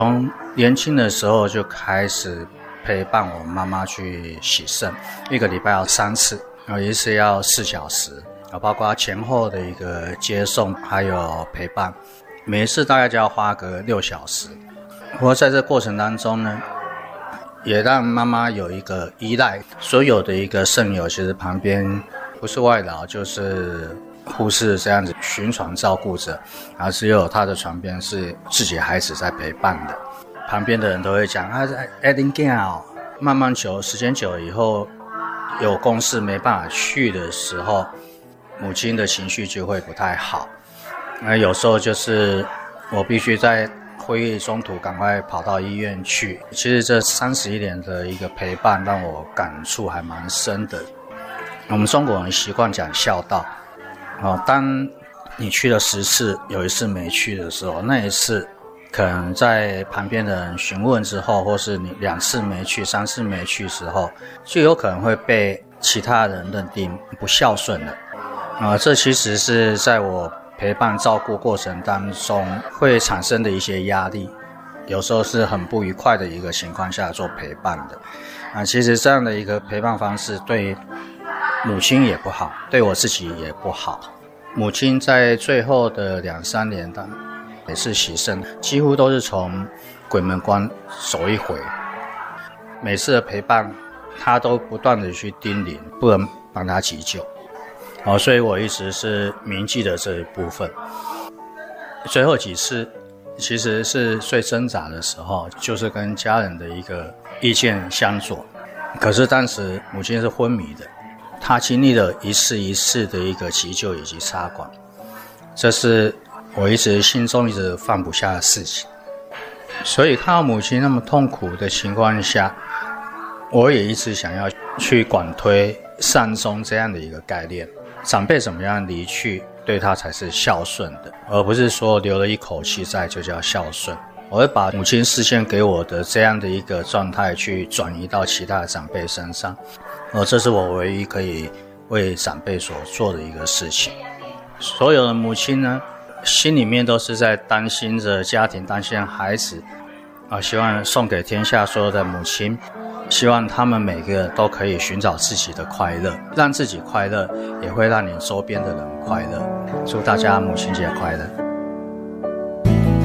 从年轻的时候就开始陪伴我妈妈去洗肾，一个礼拜要3次，一次要4小时，包括前后的一个接送还有陪伴，每一次大概就要花个6小时。不过在这过程当中呢，也让妈妈有一个依赖，所有的一个肾友其实旁边不是外劳就是护士这样子巡床照顾着，然后只有他的床边是自己孩子在陪伴的。旁边的人都会讲慢慢时间久了以后，有公事没办法去的时候，母亲的情绪就会不太好。有时候就是我必须在会议中途赶快跑到医院去。其实这31年的一个陪伴让我感触还蛮深的。我们中国人习惯讲孝道，当你去了10次，有1次没去的时候，那一次可能在旁边的人询问之后，或是你2次没去、3次没去的时候，就有可能会被其他人认定不孝顺了。这其实是在我陪伴照顾过程当中会产生的一些压力，有时候是很不愉快的一个情况下做陪伴的。其实这样的一个陪伴方式对母亲也不好，对我自己也不好。母亲在最后的2-3年也是洗肾，几乎都是从鬼门关走一回。每次的陪伴她都不断的去叮咛，不能帮她急救。所以我一直是铭记的这一部分。最后几次其实是最挣扎的时候，就是跟家人的一个意见相左。可是当时母亲是昏迷的，她经历了一次一次的一个急救以及插管，这是我一直心中一直放不下的事情。所以看到母亲那么痛苦的情况下，我也一直想要去广推善终这样的一个概念。长辈怎么样离去，对他才是孝顺的，而不是说留了一口气在就叫孝顺。我会把母亲视线给我的这样的一个状态去转移到其他的长辈身上，这是我唯一可以为长辈所做的一个事情。所有的母亲呢，心里面都是在担心着家庭，担心孩子，希望送给天下所有的母亲，希望他们每个都可以寻找自己的快乐，让自己快乐，也会让你周边的人快乐。祝大家母亲节快乐！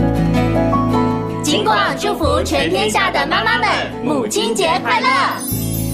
金广祝福全天下的妈妈们，母亲节快乐！